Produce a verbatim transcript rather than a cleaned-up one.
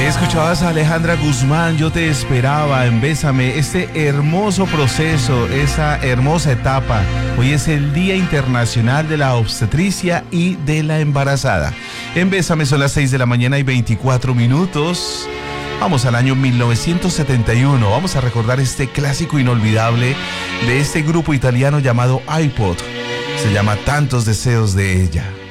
Escuchabas a Alejandra Guzmán, Yo te esperaba en Bésame, este hermoso proceso, esa hermosa etapa. Hoy es el Día Internacional de la Obstetricia y de la Embarazada. En Bésame son las seis de la mañana y veinticuatro minutos. Vamos al año mil novecientos setenta y uno. Vamos a recordar este clásico inolvidable de este grupo italiano llamado iPod. Se llama Tantos deseos de ella.